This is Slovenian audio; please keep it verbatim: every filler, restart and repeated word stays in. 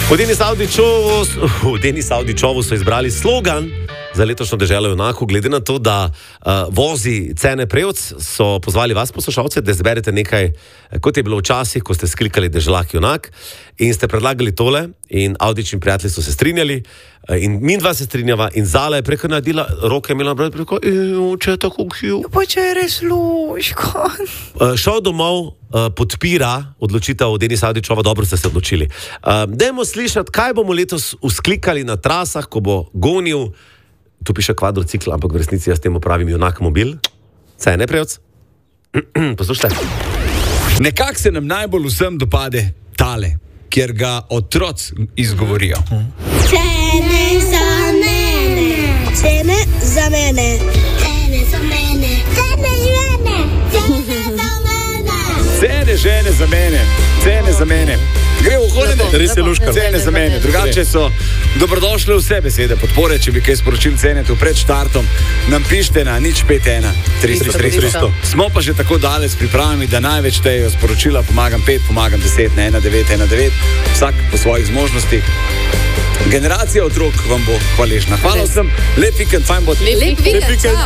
V Denis Avdićovu, v Denis Avdićovu so izbrali slogan za letošnjo deželo junakov. Glede na to, da uh, vozi Cene Prevc, so pozvali vas, poslušalce, da izberete nekaj, kot je bilo včasih, ko ste sklikali deželak junak in ste predlagali tole in Avdić in prijatelji so se strinjali in mi dva se strinjava in Zala je preko naredila, roke je imela brati preko, če je tako kju. Pa če je res luško. Uh, šel domov, uh, podpira odločitev Denis Avdićova, dobro ste se odločili. Uh, dajmo slišati, kaj bomo letos usklikali na trasah, ko bo gonil, tu piše kvadrocikl, ampak v resnici jaz temu pravim junak mobil. Cene Prevc. Poslušajte. Nekako se nam najbolj vsem dopade tale, kjer ga otroci izgovorijo. Cene za mene. Cene za mene. Cene za mene. Cene žene. Cene za mene. Cene žene za mene. Cene za mene. Gre v hodene. Res je luška. Cene za mene. Drugače so dobrodošle vse besede podpore, če bi kaj sporočili Cenetu pred štartom. Nam pišite na nič pet ena tristo tristo. Smo pa že tako daleč s pripravami, da največ tejo sporočila pomagam pet, pomagam deset na ena devet ena devet. Vsak po svojih zmožnostih. Generacija otrok vam bo hvaležna. Hvala vsem. Lep vikend, fajn bo. Lep vikend.